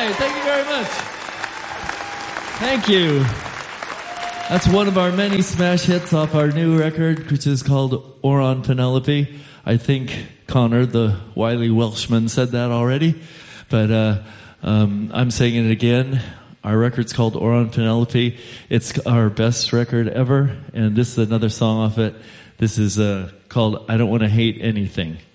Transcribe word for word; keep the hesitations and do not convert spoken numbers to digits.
right. Thank you very much. Thank you. That's one of our many smash hits off our new record, which is called Oron Penelope. I think Connor, the wily Welshman, said that already, but uh, um, I'm saying it again. Our record's called Oron Penelope. It's our best record ever, and this is another song off it. This is uh, called I Don't Want to Hate Anything.